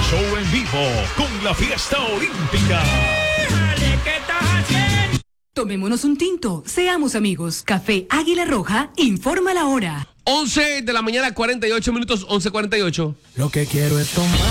show en vivo con la fiesta olímpica. ¿Qué estás haciendo? Tomémonos un tinto, seamos amigos. Café Águila Roja informa la hora. 11 de la mañana, 48 minutos, 11:48. Lo que quiero es tomar.